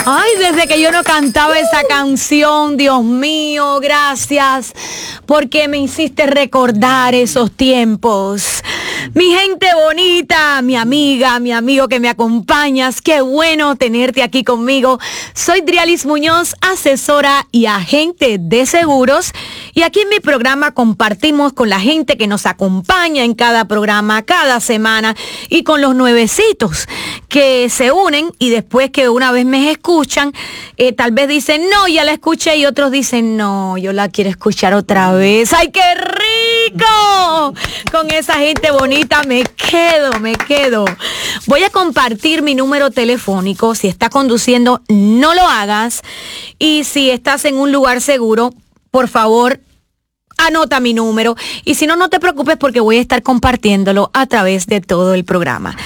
Ay, desde que yo no cantaba esa canción, Dios mío, gracias, porque me hiciste recordar esos tiempos. Mi gente bonita, mi amiga, mi amigo que me acompañas, qué bueno tenerte aquí conmigo. Soy Drialis Muñoz, asesora y agente de seguros. Y aquí en mi programa compartimos con la gente que nos acompaña en cada programa, cada semana, y con los nuevecitos que se unen y después que una vez me escuchan, tal vez dicen, no, ya la escuché, y otros dicen, no, yo la quiero escuchar otra vez. ¡Ay, qué rico! Con esa gente bonita me quedo. Voy a compartir mi número telefónico. Si estás conduciendo, no lo hagas. Y si estás en un lugar seguro, por favor, anota mi número. Y si no, no te preocupes porque voy a estar compartiéndolo a través de todo el programa.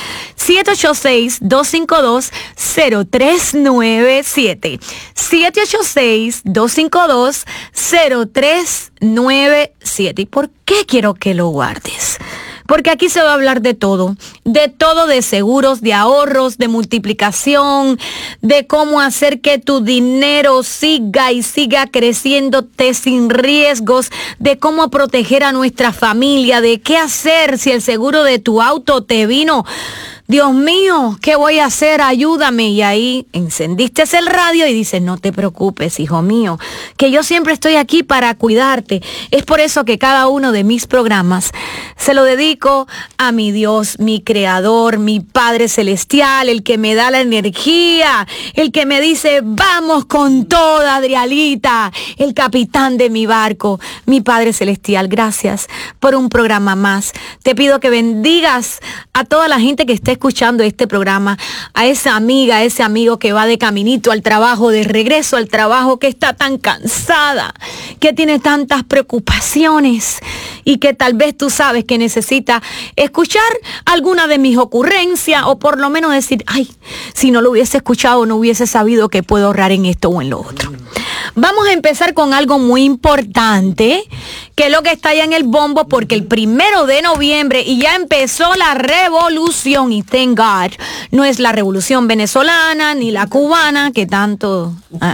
786-252-0397. 786-252-0397. ¿Y por qué quiero que lo guardes? Porque aquí se va a hablar de todo, de seguros, de ahorros, de multiplicación, de cómo hacer que tu dinero siga y siga creciéndote sin riesgos, de cómo proteger a nuestra familia, de qué hacer si el seguro de tu auto te vino. Dios mío, ¿qué voy a hacer? Ayúdame. Y ahí encendiste el radio y dices, no te preocupes, hijo mío, que yo siempre estoy aquí para cuidarte. Es por eso que cada uno de mis programas se lo dedico a mi Dios, mi Creador, mi Padre Celestial, el que me da la energía, el que me dice, vamos con toda, Adrialita, el capitán de mi barco, mi Padre Celestial. Gracias por un programa más. Te pido que bendigas a toda la gente que esté escuchando este programa, a esa amiga, a ese amigo que va de caminito al trabajo, de regreso al trabajo, que está tan cansada, que tiene tantas preocupaciones y que tal vez tú sabes que necesita escuchar alguna de mis ocurrencias o por lo menos decir, ay, si no lo hubiese escuchado no hubiese sabido que puedo ahorrar en esto o en lo otro. Vamos a empezar con algo muy importante, que es lo que está allá en el bombo, porque el 1 de noviembre y ya empezó la revolución, y thank God, no es la revolución venezolana ni la cubana, que tanto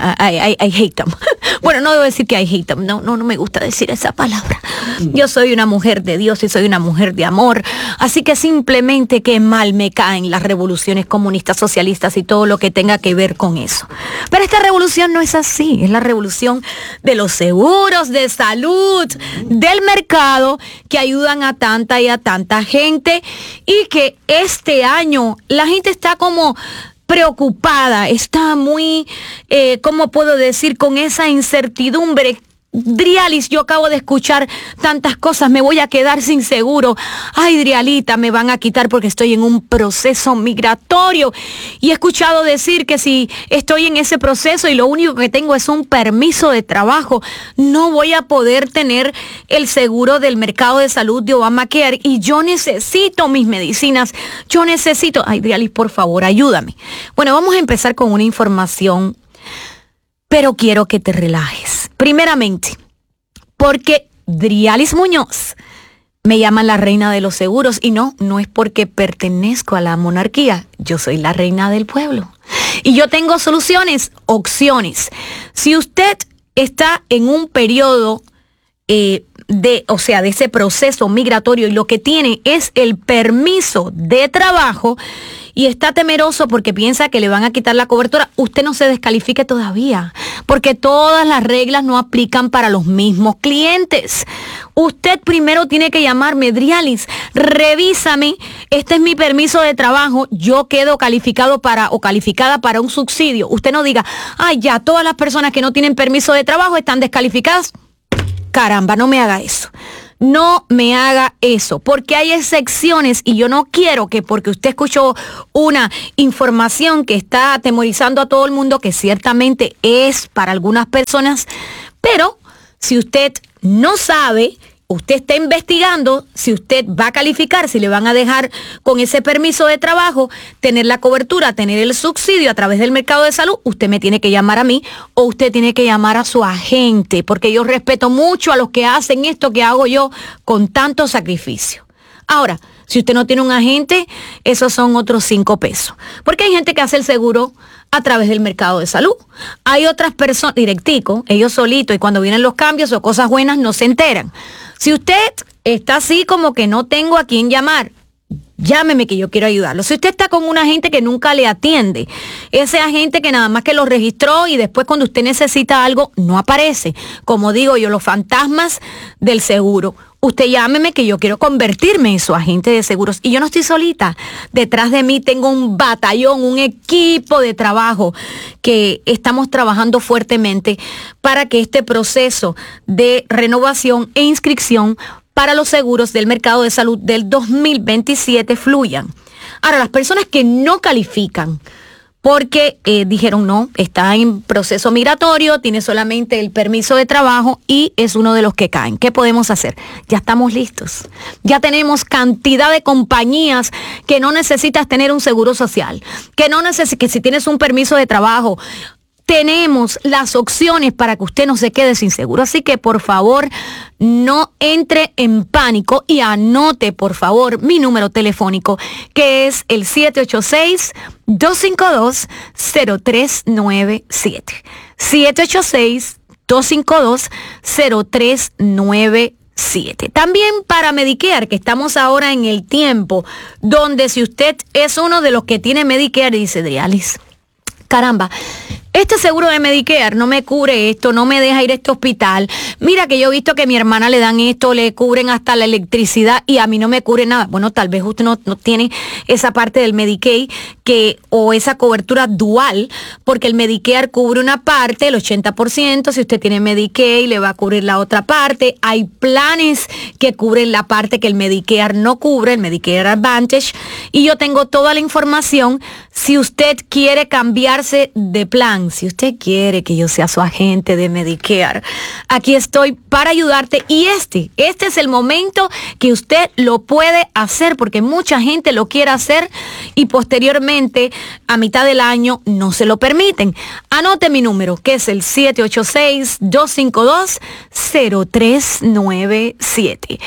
I hate them. Bueno, no debo decir que I hate them, no me gusta decir esa palabra. Yo soy una mujer de Dios y soy una mujer de amor, así que simplemente qué mal me caen las revoluciones comunistas, socialistas y todo lo que tenga que ver con eso. Pero esta revolución no es así, es la revolución de los seguros de salud, del mercado, que ayudan a tanta y a tanta gente, y que este año la gente está como preocupada, está muy, ¿cómo puedo decir?, con esa incertidumbre. Drialis, yo acabo de escuchar tantas cosas, me voy a quedar sin seguro. Ay, Drialita, me van a quitar porque estoy en un proceso migratorio. Y he escuchado decir que si estoy en ese proceso y lo único que tengo es un permiso de trabajo, no voy a poder tener el seguro del mercado de salud de Obamacare. Y yo necesito mis medicinas. Yo necesito... Ay, Drialis, por favor, ayúdame. Bueno, vamos a empezar con una información, pero quiero que te relajes. Primeramente, porque Drialis Muñoz me llaman la reina de los seguros, y no es porque pertenezco a la monarquía. Yo soy la reina del pueblo y yo tengo soluciones, opciones. Si usted está en un periodo de ese proceso migratorio y lo que tiene es el permiso de trabajo y está temeroso porque piensa que le van a quitar la cobertura, usted no se descalifique todavía, porque todas las reglas no aplican para los mismos clientes. Usted primero tiene que llamarme, Drialis, revísame, este es mi permiso de trabajo, yo quedo calificado para o calificada para un subsidio. Usted no diga, ay, ya, todas las personas que no tienen permiso de trabajo están descalificadas. Caramba, no me haga eso. No me haga eso, porque hay excepciones y yo no quiero que porque usted escuchó una información que está atemorizando a todo el mundo, que ciertamente es para algunas personas, pero si usted no sabe, usted está investigando si usted va a calificar, si le van a dejar con ese permiso de trabajo, tener la cobertura, tener el subsidio a través del mercado de salud, usted me tiene que llamar a mí o usted tiene que llamar a su agente, porque yo respeto mucho a los que hacen esto que hago yo con tanto sacrificio. Ahora, Si usted no tiene un agente, esos son otros 5 pesos. Porque hay gente que hace el seguro a través del mercado de salud. Hay otras personas, directico, ellos solitos, y cuando vienen los cambios o cosas buenas no se enteran. Si usted está así como que no tengo a quién llamar, llámeme que yo quiero ayudarlo. Si usted está con un agente que nunca le atiende, ese agente que nada más que lo registró y después cuando usted necesita algo no aparece. Como digo yo, los fantasmas del seguro. Usted llámeme que yo quiero convertirme en su agente de seguros. Y yo no estoy solita. Detrás de mí tengo un batallón, un equipo de trabajo que estamos trabajando fuertemente para que este proceso de renovación e inscripción para los seguros del mercado de salud del 2027 fluyan. Ahora, las personas que no califican porque dijeron no, está en proceso migratorio, tiene solamente el permiso de trabajo y es uno de los que caen. ¿Qué podemos hacer? Ya estamos listos. Ya tenemos cantidad de compañías que no necesitas tener un seguro social, que si tienes un permiso de trabajo. Tenemos las opciones para que usted no se quede sin seguro. Así que, por favor, no entre en pánico y anote, por favor, mi número telefónico, que es el 786-252-0397. 786-252-0397. También para Medicare, que estamos ahora en el tiempo donde si usted es uno de los que tiene Medicare, dice Drialis, caramba, este seguro de Medicare no me cubre esto, no me deja ir a este hospital. Mira que yo he visto que a mi hermana le dan esto, le cubren hasta la electricidad y a mí no me cubre nada. Bueno, tal vez usted no tiene esa parte del Medicaid o esa cobertura dual, porque el Medicare cubre una parte, el 80%. Si usted tiene Medicaid, le va a cubrir la otra parte. Hay planes que cubren la parte que el Medicare no cubre, el Medicare Advantage. Y yo tengo toda la información si usted quiere cambiarse de plan. Si usted quiere que yo sea su agente de Medicare, aquí estoy para ayudarte y este es el momento que usted lo puede hacer porque mucha gente lo quiere hacer y posteriormente a mitad del año no se lo permiten. Anote mi número que es el 786-252-0397.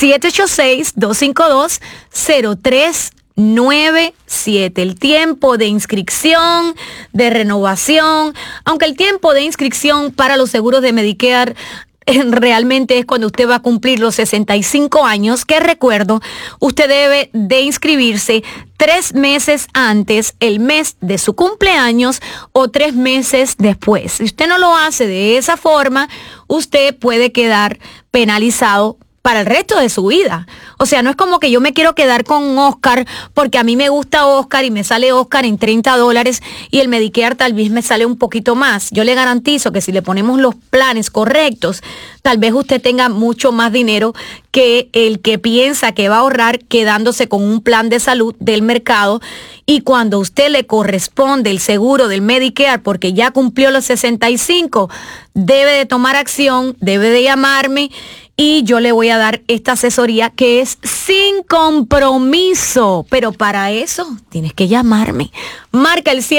786-252-0397. 97, el tiempo de inscripción, de renovación, aunque el tiempo de inscripción para los seguros de Medicare realmente es cuando usted va a cumplir los 65 años, que recuerdo, usted debe de inscribirse 3 meses antes, el mes de su cumpleaños o 3 meses después. Si usted no lo hace de esa forma, usted puede quedar penalizado para el resto de su vida. O sea, no es como que yo me quiero quedar con Oscar porque a mí me gusta Oscar y me sale Oscar en $30 y el Medicare tal vez me sale un poquito más. Yo le garantizo que si le ponemos los planes correctos, tal vez usted tenga mucho más dinero que el que piensa que va a ahorrar quedándose con un plan de salud del mercado. Y cuando a usted le corresponde el seguro del Medicare porque ya cumplió los 65, debe de tomar acción, debe de llamarme y yo le voy a dar esta asesoría que es sin compromiso. Pero para eso tienes que llamarme. Marca el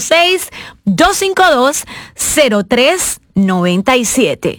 786-252-0397.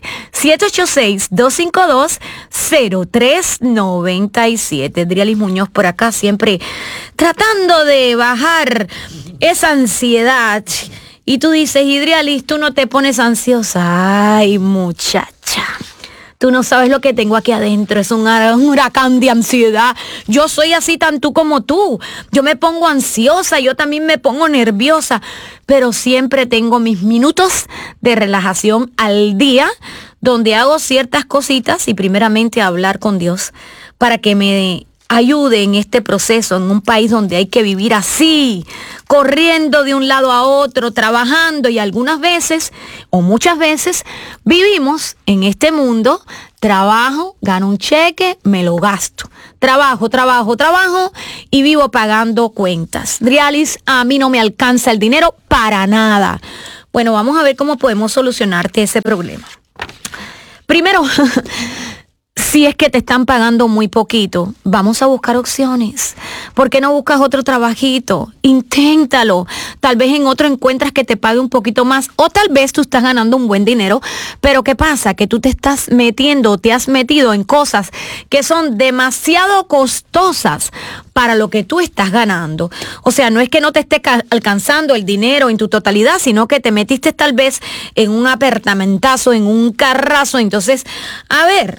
786-252-0397. Drialis Muñoz por acá, siempre tratando de bajar esa ansiedad. Y tú dices, Drialis, tú no te pones ansiosa. Ay, muchacha. Tú no sabes lo que tengo aquí adentro, es un huracán de ansiedad. Yo soy así tanto como tú. Yo me pongo ansiosa, yo también me pongo nerviosa, pero siempre tengo mis minutos de relajación al día, donde hago ciertas cositas y primeramente hablar con Dios para que me ayude en este proceso, en un país donde hay que vivir así, corriendo de un lado a otro, trabajando y algunas veces o muchas veces vivimos en este mundo, trabajo, gano un cheque, me lo gasto. Trabajo y vivo pagando cuentas. Drialis, a mí no me alcanza el dinero para nada. Bueno, vamos a ver cómo podemos solucionarte ese problema. Primero, Si es que te están pagando muy poquito, vamos a buscar opciones. ¿Por qué no buscas otro trabajito? Inténtalo. Tal vez en otro encuentras que te pague un poquito más, o tal vez tú estás ganando un buen dinero, pero ¿qué pasa? Que tú te estás metiendo, te has metido en cosas que son demasiado costosas para lo que tú estás ganando. O sea, no es que no te esté alcanzando el dinero en tu totalidad, sino que te metiste tal vez en un apartamentazo, en un carrazo. Entonces, a ver,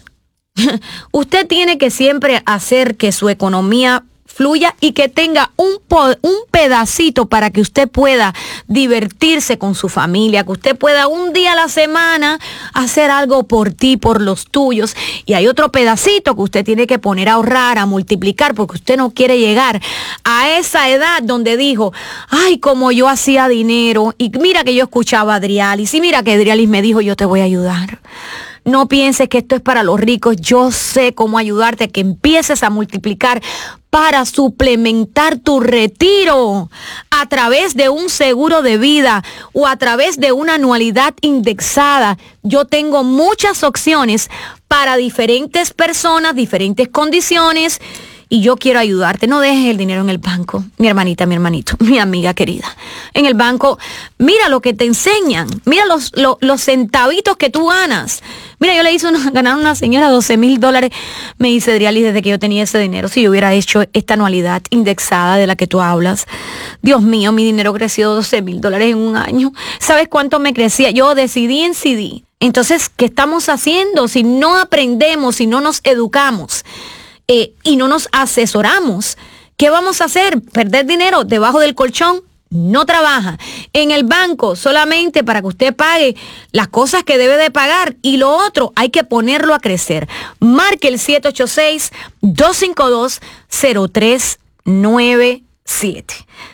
usted tiene que siempre hacer que su economía fluya y que tenga un pedacito para que usted pueda divertirse con su familia, que usted pueda un día a la semana hacer algo por ti, por los tuyos. Y hay otro pedacito que usted tiene que poner a ahorrar, a multiplicar, porque usted no quiere llegar a esa edad donde dijo, ay, como yo hacía dinero, y mira que yo escuchaba a Adrialis, y mira que Adrialis me dijo, yo te voy a ayudar. No pienses que esto es para los ricos. Yo sé cómo ayudarte a que empieces a multiplicar para suplementar tu retiro a través de un seguro de vida o a través de una anualidad indexada. Yo tengo muchas opciones para diferentes personas, diferentes condiciones. Y yo quiero ayudarte. No dejes el dinero en el banco, mi hermanita, mi hermanito, mi amiga querida. En el banco, mira lo que te enseñan. Mira los centavitos que tú ganas. Mira, yo le hice ganar a una señora $12,000. Me dice Adrialis, desde que yo tenía ese dinero, si yo hubiera hecho esta anualidad indexada de la que tú hablas. Dios mío, mi dinero creció $12,000 en un año. ¿Sabes cuánto me crecía? Yo decidí en CD. Entonces, ¿qué estamos haciendo? Si no aprendemos, si no nos educamos, y no nos asesoramos, ¿qué vamos a hacer? ¿Perder dinero debajo del colchón? No trabaja. En el banco solamente para que usted pague las cosas que debe de pagar, y lo otro hay que ponerlo a crecer. Marque el 786-252-0397.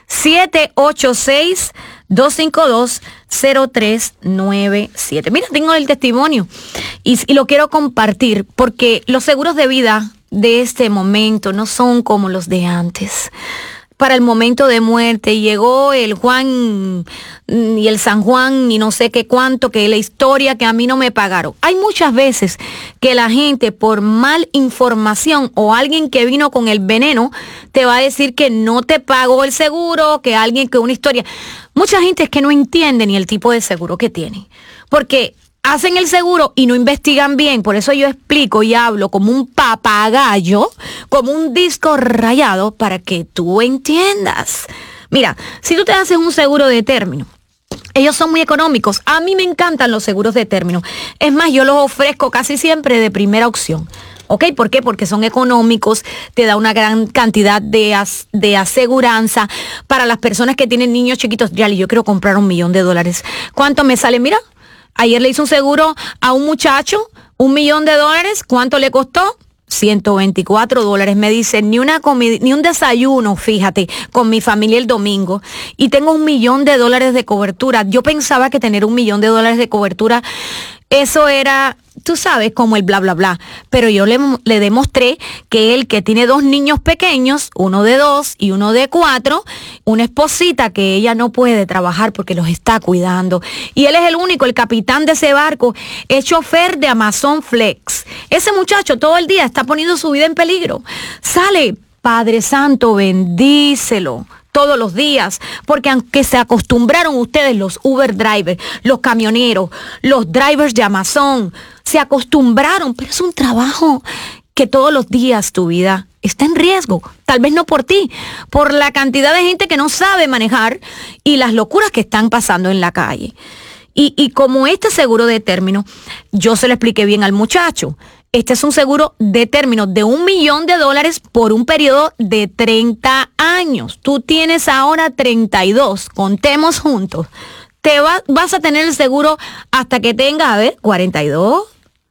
786-252-0397. Mira, tengo el testimonio y lo quiero compartir porque los seguros de vida de este momento no son como los de antes. Para el momento de muerte llegó el Juan y el San Juan y no sé qué cuánto, que la historia que a mí no me pagaron. Hay muchas veces que la gente por mal información o alguien que vino con el veneno te va a decir que no te pagó el seguro, que alguien que una historia. Mucha gente es que no entiende ni el tipo de seguro que tiene, porque hacen el seguro y no investigan bien. Por eso yo explico y hablo como un papagayo, como un disco rayado, para que tú entiendas. Mira, si tú te haces un seguro de término, ellos son muy económicos. A mí me encantan los seguros de término. Es más, yo los ofrezco casi siempre de primera opción. ¿Ok? ¿Por qué? Porque son económicos, te da una gran cantidad de aseguranza para las personas que tienen niños chiquitos. Ya, yo quiero comprar $1 millón. ¿Cuánto me sale? Mira, ayer le hice un seguro a un muchacho, $1 millón. ¿Cuánto le costó? $124. Me dice, ni una comida, ni un desayuno, fíjate, con mi familia el domingo. Y tengo $1 millón de cobertura. Yo pensaba que tener $1 millón de cobertura, eso era, tú sabes, como el bla, bla, bla. Pero yo le demostré que él, que tiene 2 niños pequeños, uno de 2 y uno de 4, una esposita que ella no puede trabajar porque los está cuidando. Y él es el único, el capitán de ese barco, es chofer de Amazon Flex. Ese muchacho todo el día está poniendo su vida en peligro. Sale, Padre Santo, bendícelo todos los días, porque aunque se acostumbraron ustedes, los Uber drivers, los camioneros, los drivers de Amazon, se acostumbraron, pero es un trabajo que todos los días tu vida está en riesgo. Tal vez no por ti, por la cantidad de gente que no sabe manejar y las locuras que están pasando en la calle. Y como este seguro de término, yo se lo expliqué bien al muchacho. Este es un seguro de término de $1 millón por un periodo de 30 años. Tú tienes ahora 32, contemos juntos. Vas a tener el seguro hasta que tengas, a ver, 42,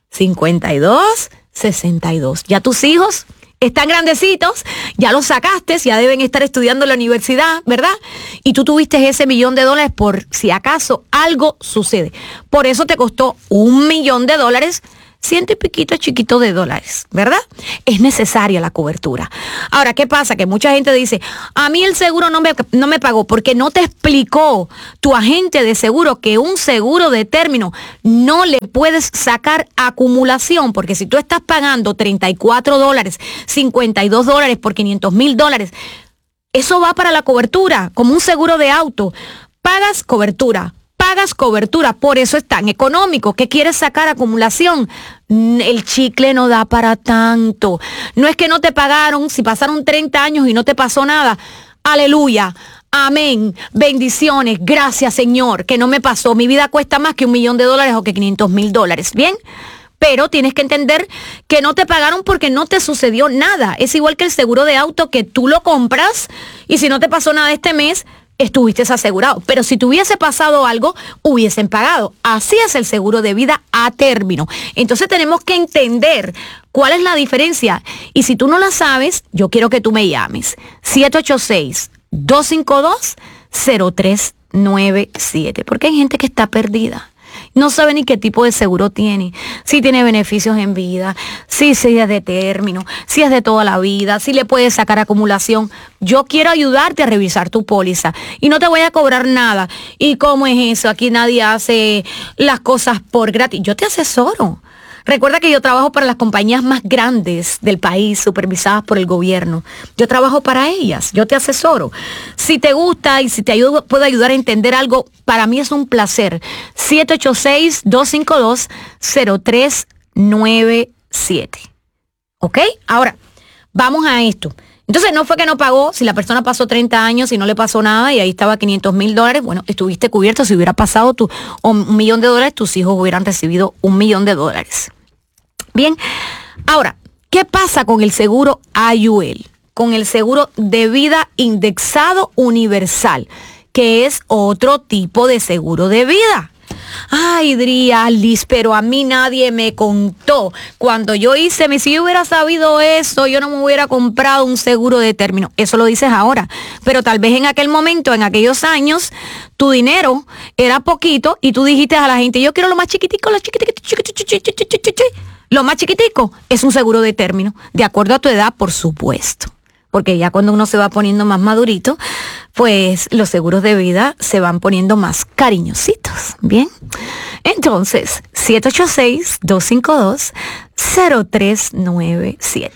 52, 62. Ya tus hijos están grandecitos, ya los sacaste, ya deben estar estudiando en la universidad, ¿verdad? Y tú tuviste ese $1 millón por si acaso algo sucede. Por eso te costó $1 millón ciento y piquito chiquito de dólares, ¿verdad? Es necesaria la cobertura. Ahora, ¿qué pasa? Que mucha gente dice, a mí el seguro no me pagó porque no te explicó tu agente de seguro que un seguro de término no le puedes sacar acumulación, porque si tú estás pagando $34, $52 por $500,000, eso va para la cobertura, como un seguro de auto. Pagas cobertura, por eso es tan económico. ¿Qué quieres sacar acumulación? El chicle no da para tanto. No es que no te pagaron, si pasaron 30 años y no te pasó nada. Aleluya, amén, bendiciones, gracias Señor, que no me pasó. Mi vida cuesta más que $1 millón o que $500,000, ¿bien? Pero tienes que entender que no te pagaron porque no te sucedió nada. Es igual que el seguro de auto, que tú lo compras y si no te pasó nada este mes, estuviste asegurado. Pero si te hubiese pasado algo, hubiesen pagado. Así es el seguro de vida a término. Entonces tenemos que entender cuál es la diferencia. Y si tú no la sabes, yo quiero que tú me llames. 786-252-0397. Porque hay gente que está perdida. No sabe ni qué tipo de seguro tiene, si tiene beneficios en vida, si es de término, si es de toda la vida, si le puedes sacar acumulación. Yo quiero ayudarte a revisar tu póliza y no te voy a cobrar nada. ¿Y cómo es eso? Aquí nadie hace las cosas por gratis. Yo te asesoro. Recuerda que yo trabajo para las compañías más grandes del país, supervisadas por el gobierno. Yo trabajo para ellas, yo te asesoro. Si te gusta y si te puedo ayudar a entender algo, para mí es un placer. 786-252-0397. ¿Ok? Ahora, vamos a esto. Entonces, no fue que no pagó, si la persona pasó 30 años y no le pasó nada y ahí estaba $500,000, bueno, estuviste cubierto. Si hubiera pasado $1 millón, tus hijos hubieran recibido $1 millón. Bien, ahora, ¿qué pasa con el seguro IUL? Con el seguro de vida indexado universal, que es otro tipo de seguro de vida. Ay, Drialis, pero a mí nadie me contó. Cuando yo si yo hubiera sabido eso, yo no me hubiera comprado un seguro de término. Eso lo dices ahora. Pero tal vez en aquel momento, en aquellos años, tu dinero era poquito y tú dijiste a la gente, yo quiero lo más chiquitico, lo más chiquitico es un seguro de término, de acuerdo a tu edad, por supuesto. Porque ya cuando uno se va poniendo más madurito, pues los seguros de vida se van poniendo más cariñositos, ¿bien? Entonces, 786-252-0397.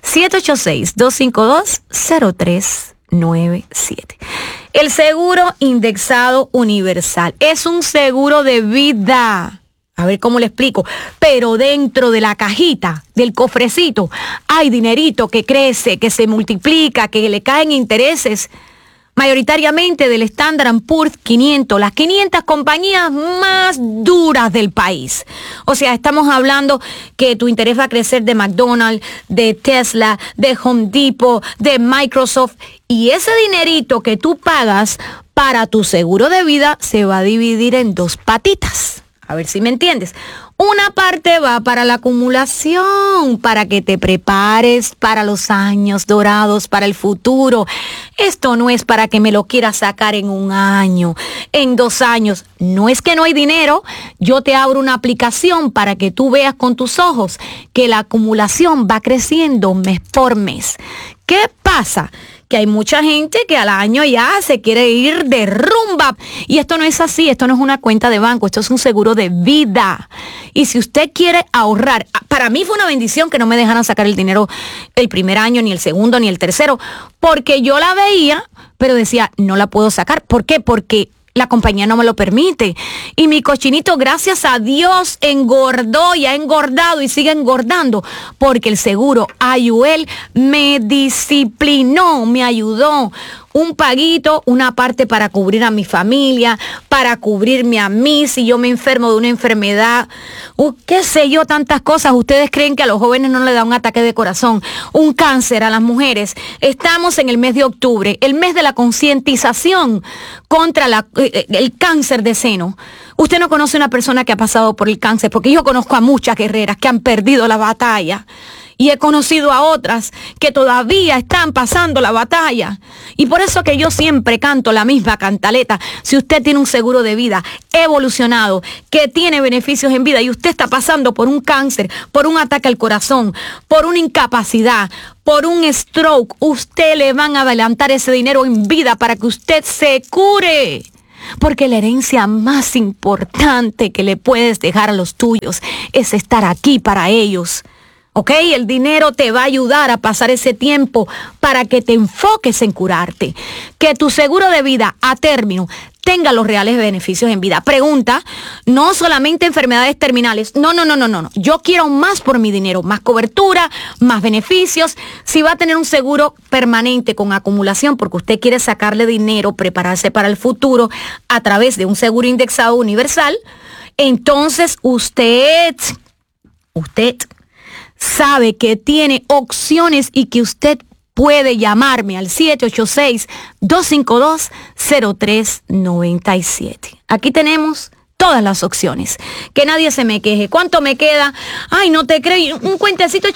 786-252-0397. El seguro indexado universal es un seguro de vida. A ver cómo le explico. Pero dentro de la cajita, del cofrecito, hay dinerito que crece, que se multiplica, que le caen intereses, mayoritariamente del Standard & Poor's 500, las 500 compañías más duras del país. O sea, estamos hablando que tu interés va a crecer de McDonald's, de Tesla, de Home Depot, de Microsoft. Y ese dinerito que tú pagas para tu seguro de vida se va a dividir en dos patitas. A ver si me entiendes. Una parte va para la acumulación, para que te prepares para los años dorados, para el futuro. Esto no es para que me lo quieras sacar en 1 año, en 2 años. No es que no hay dinero. Yo te abro una aplicación para que tú veas con tus ojos que la acumulación va creciendo mes por mes. ¿Qué pasa? Que hay mucha gente que al año ya se quiere ir de rumba. Y esto no es así, esto no es una cuenta de banco, esto es un seguro de vida. Y si usted quiere ahorrar, para mí fue una bendición que no me dejaran sacar el dinero el primer año, ni el segundo, ni el tercero, porque yo la veía, pero decía, no la puedo sacar. ¿Por qué? Porque la compañía no me lo permite. Y mi cochinito, gracias a Dios, engordó y ha engordado y sigue engordando, porque el seguro IUL me disciplinó, me ayudó. Un paguito, una parte para cubrir a mi familia, para cubrirme a mí si yo me enfermo de una enfermedad, qué sé yo, tantas cosas. Ustedes creen que a los jóvenes no les da un ataque de corazón, un cáncer a las mujeres. Estamos en el mes de octubre, el mes de la concientización contra el cáncer de seno. Usted no conoce una persona que ha pasado por el cáncer, porque yo conozco a muchas guerreras que han perdido la batalla. Y he conocido a otras que todavía están pasando la batalla. Y por eso que yo siempre canto la misma cantaleta. Si usted tiene un seguro de vida evolucionado, que tiene beneficios en vida y usted está pasando por un cáncer, por un ataque al corazón, por una incapacidad, por un stroke, usted le van a adelantar ese dinero en vida para que usted se cure. Porque la herencia más importante que le puedes dejar a los tuyos es estar aquí para ellos. ¿Ok? El dinero te va a ayudar a pasar ese tiempo para que te enfoques en curarte. Que tu seguro de vida a término tenga los reales beneficios en vida. Pregunta, no solamente enfermedades terminales. No. Yo quiero más por mi dinero, más cobertura, más beneficios. Si va a tener un seguro permanente con acumulación porque usted quiere sacarle dinero, prepararse para el futuro a través de un seguro indexado universal, entonces usted sabe que tiene opciones y que usted puede llamarme al 786-252-0397. Aquí tenemos todas las opciones. Que nadie se me queje. ¿Cuánto me queda? Ay, no te creo. Un cuentecito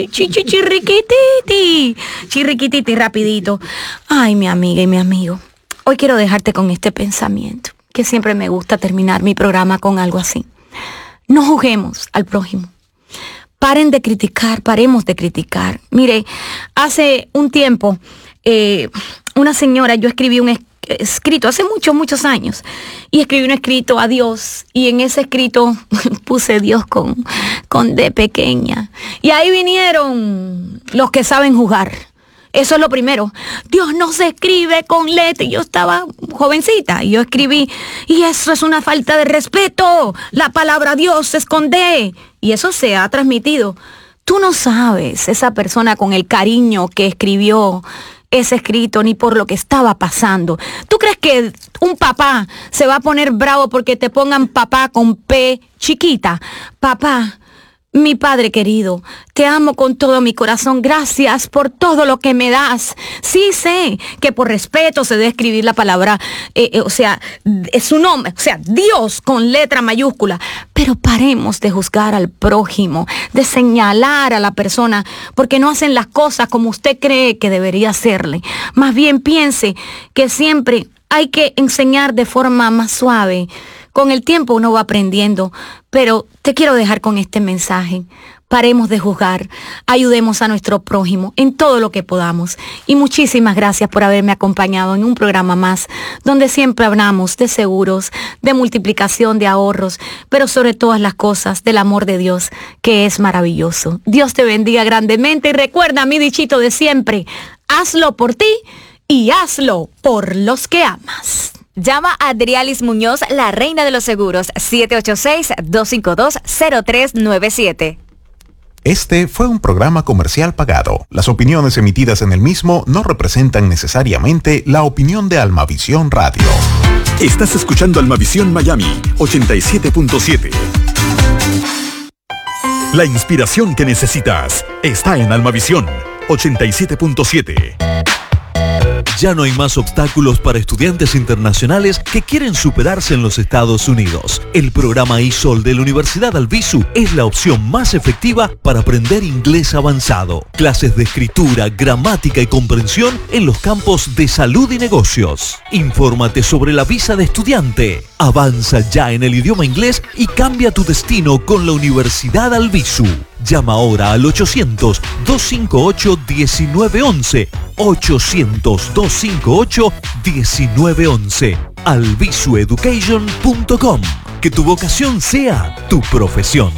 chirriquititi, rapidito. Ay, mi amiga y mi amigo. Hoy quiero dejarte con este pensamiento, que siempre me gusta terminar mi programa con algo así. No juzguemos al prójimo. Paremos de criticar. Mire, hace un tiempo, una señora, yo escribí un escrito, hace muchos años, y escribí un escrito a Dios, y en ese escrito puse Dios con D pequeña. Y ahí vinieron los que saben juzgar. Eso es lo primero. Dios no se escribe con letra. Y yo estaba jovencita y yo escribí, y eso es una falta de respeto. La palabra Dios se esconde. Y eso se ha transmitido. Tú no sabes esa persona con el cariño que escribió ese escrito ni por lo que estaba pasando. ¿Tú crees que un papá se va a poner bravo porque te pongan papá con P chiquita? Papá, mi padre querido, te amo con todo mi corazón. Gracias por todo lo que me das. Sí sé que por respeto se debe escribir la palabra, es su nombre, Dios con letra mayúscula. Pero paremos de juzgar al prójimo, de señalar a la persona, porque no hacen las cosas como usted cree que debería hacerle. Más bien piense que siempre hay que enseñar de forma más suave. Con el tiempo uno va aprendiendo, pero te quiero dejar con este mensaje. Paremos de juzgar, ayudemos a nuestro prójimo en todo lo que podamos. Y muchísimas gracias por haberme acompañado en un programa más, donde siempre hablamos de seguros, de multiplicación de ahorros, pero sobre todas las cosas del amor de Dios, que es maravilloso. Dios te bendiga grandemente y recuerda mi dichito de siempre, hazlo por ti y hazlo por los que amas. Llama a Adrialis Muñoz, la reina de los seguros, 786-252-0397. Este fue un programa comercial pagado. Las opiniones emitidas en el mismo no representan necesariamente la opinión de Almavisión Radio. Estás escuchando Almavisión Miami 87.7. La inspiración que necesitas está en Almavisión 87.7. Ya no hay más obstáculos para estudiantes internacionales que quieren superarse en los Estados Unidos. El programa eSol de la Universidad Albizu es la opción más efectiva para aprender inglés avanzado. Clases de escritura, gramática y comprensión en los campos de salud y negocios. Infórmate sobre la visa de estudiante. Avanza ya en el idioma inglés y cambia tu destino con la Universidad Albizu. Llama ahora al 800-258-1911. 800-258-1911. albizueducation.com. Que tu vocación sea tu profesión.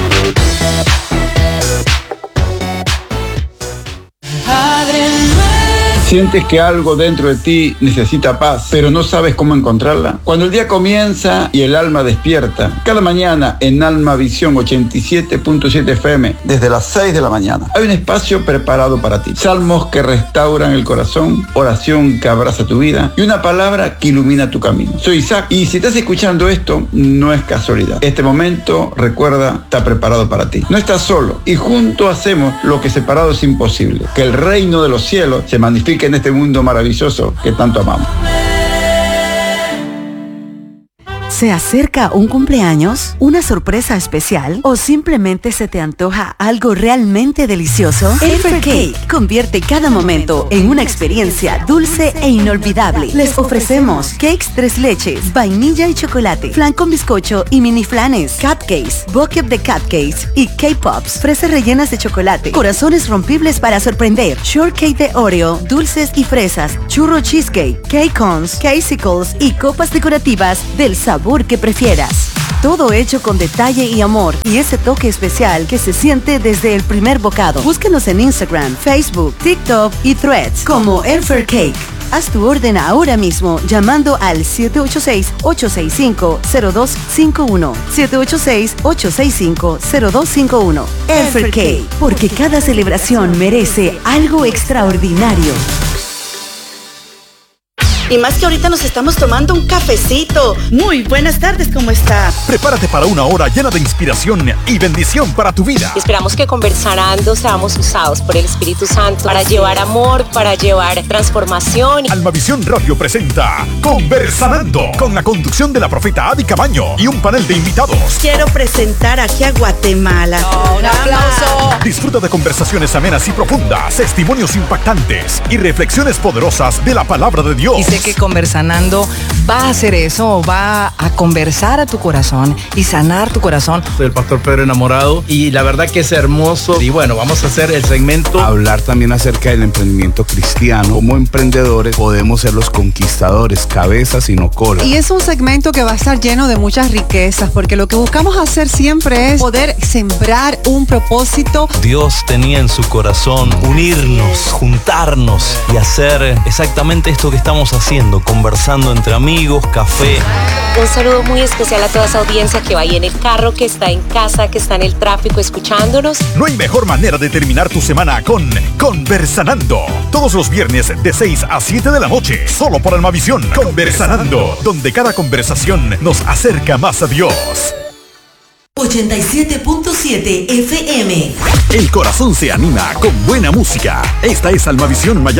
Sientes que algo dentro de ti necesita paz, pero no sabes cómo encontrarla. Cuando el día comienza y el alma despierta, cada mañana en Almavisión 87.7 FM, desde las 6 de la mañana, hay un espacio preparado para ti. Salmos que restauran el corazón, oración que abraza tu vida y una palabra que ilumina tu camino. Soy Isaac y si estás escuchando esto, no es casualidad. Este momento, recuerda, está preparado para ti. No estás solo y juntos hacemos lo que separado es imposible. Que el reino de los cielos se magnifique en este mundo maravilloso que tanto amamos. ¿Se acerca un cumpleaños? ¿Una sorpresa especial? ¿O simplemente se te antoja algo realmente delicioso? Elfer Cake convierte cada momento en una experiencia dulce e inolvidable. Les ofrecemos cakes 3 leches, vainilla y chocolate, flan con bizcocho y mini flanes, cupcakes, bucket de cupcakes y K-Pops, fresas rellenas de chocolate, corazones rompibles para sorprender, shortcake de Oreo, dulces y fresas, churro cheesecake, cake cones, casicles y copas decorativas del sabor que prefieras. Todo hecho con detalle y amor y ese toque especial que se siente desde el primer bocado. Búsquenos en Instagram, Facebook, TikTok y Threads como Elfer Cake. Haz tu orden ahora mismo llamando al 786-865-0251. 786-865-0251. Elfer Cake, porque cada celebración merece algo extraordinario. Y más que ahorita nos estamos tomando un cafecito. Muy buenas tardes, ¿cómo está? Prepárate para una hora llena de inspiración y bendición para tu vida. Esperamos que Conversando seamos usados por el Espíritu Santo para llevar amor, para llevar transformación. Almavisión Radio presenta Conversando, con la conducción de la profeta Adi Cabaño y un panel de invitados. Quiero presentar aquí a Guatemala. Un aplauso. Disfruta de conversaciones amenas y profundas, testimonios impactantes y reflexiones poderosas de la palabra de Dios. Y sé que Conversando va a hacer eso, va a conversar a tu corazón y sanar tu corazón. Soy el pastor Pedro Enamorado y la verdad que es hermoso. Y bueno, vamos a hacer el segmento. Hablar también acerca del emprendimiento cristiano. Como emprendedores podemos ser los conquistadores, cabezas y no cola. Y es un segmento que va a estar lleno de muchas riquezas, porque lo que buscamos hacer siempre es poder sembrar un propósito. Dios tenía en su corazón unirnos, juntarnos y hacer exactamente esto que estamos haciendo, conversando entre amigos, café. Un saludo muy especial a toda esa audiencia que va ahí en el carro, que está en casa, que está en el tráfico escuchándonos. No hay mejor manera de terminar tu semana con Conversando. Todos los viernes de 6 a 7 de la noche, solo por Almavisión. Conversando, donde cada conversación nos acerca más a Dios. 87.7 FM. El corazón se anima con buena música. Esta es Almavisión Miami.